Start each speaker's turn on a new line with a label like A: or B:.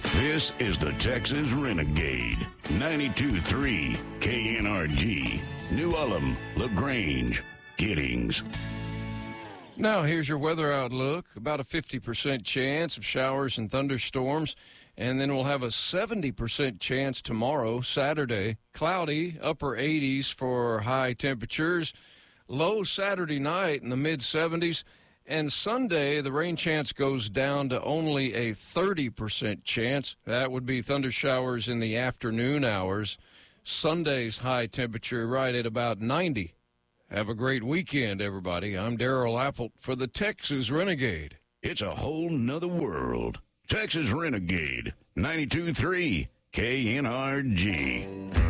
A: This is the Texas Renegade. 92.3 KNRG. New Ulm, LaGrange, Giddings.
B: Now here's your weather outlook. About a 50% chance of showers and thunderstorms. And then we'll have a 70% chance tomorrow, Saturday. Cloudy, upper 80s for high temperatures. Low Saturday night in the mid-70s. And Sunday, the rain chance goes down to only a 30% chance. That would be thunder showers in the afternoon hours. Sunday's high temperature right at about 90. Have a great weekend, everybody. I'm Darrell Apple for the Texas Renegade.
A: It's a whole nother world. Texas Renegade. 92.3 KNRG.